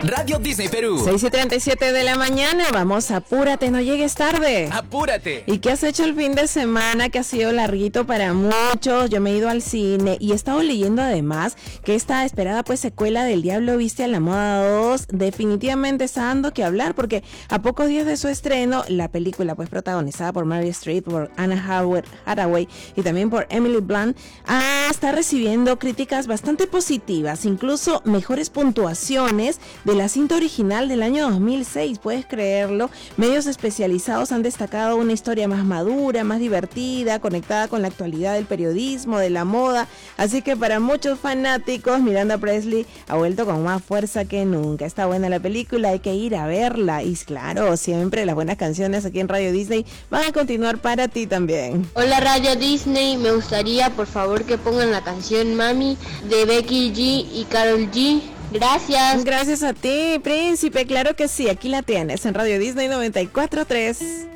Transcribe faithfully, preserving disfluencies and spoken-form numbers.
Radio Disney Perú. seis y treinta y siete de la mañana, vamos, apúrate, no llegues tarde. ¡Apúrate! ¿Y qué has hecho el fin de semana que ha sido larguito para muchos? Yo me he ido al cine y he estado leyendo además que esta esperada pues secuela del Diablo Viste a la Moda dos definitivamente está dando que hablar, porque a pocos días de su estreno, la película pues protagonizada por Meryl Streep, por Anna Hathaway y también por Emily Blunt, ah, está recibiendo críticas bastante positivas, incluso mejores puntuaciones de la cinta original del año dos mil seis, puedes creerlo. Medios especializados han destacado una historia más madura, más divertida, conectada con la actualidad del periodismo, de la moda, así que para muchos fanáticos Miranda Presley ha vuelto con más fuerza que nunca. Está buena la película, hay que ir a verla, y claro, siempre las buenas canciones aquí en Radio Disney van a continuar para ti también. Hola Radio Disney, me gustaría por favor que pongan la canción Mami de Becky G y Karol G. Gracias. Gracias a ti, Príncipe, claro que sí, aquí la tienes en Radio Disney noventa y cuatro punto tres.